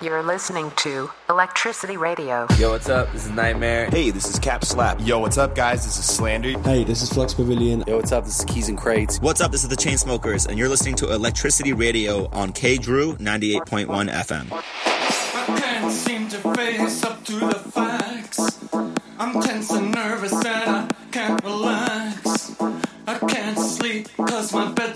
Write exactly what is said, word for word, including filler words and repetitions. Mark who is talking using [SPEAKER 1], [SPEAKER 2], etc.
[SPEAKER 1] You're listening to Electricity Radio.
[SPEAKER 2] Yo, what's up? This is Nightmare.
[SPEAKER 3] Hey, this is Cap Slap.
[SPEAKER 4] Yo, what's up, guys? This is Slander.
[SPEAKER 5] Hey, this is Flex Pavilion.
[SPEAKER 6] Yo, what's up? This is Keys and Crates.
[SPEAKER 7] What's up? This is the Chainsmokers, and you're listening to Electricity Radio on K Drew ninety-eight point one F M.
[SPEAKER 8] I can't seem to face up to the facts. I'm tense and nervous and I can't relax. I can't sleep cause my bed